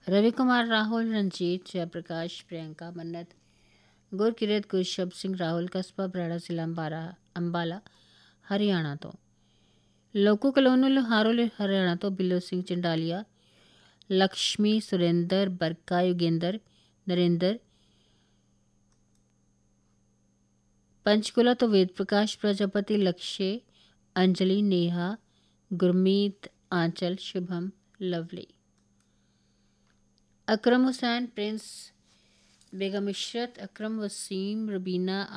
रवि कुमार, राहुल, रंजीत, जयप्रकाश, प्रियंका, मन्नत, गुरकिरत, गुरशब सिंह, राहुल, कस्बा बराड़ा जिला अंबाला हरियाणा तो। लोकू कलोनी लोहारो हरियाणा तो बिल्लो सिंह चंडालिया, लक्ष्मी, सुरेंद्र, बरका, योगेंद्र, नरेंद्र, पंचकुला तो वेद प्रकाश प्रजापति, लक्ष्य, अंजलि, नेहा, गुरमीत, आंचल, शुभम, लवली। अकरम हुसैन, प्रिंस, बेगम इशरत, अकरम, वसीम, रबीना,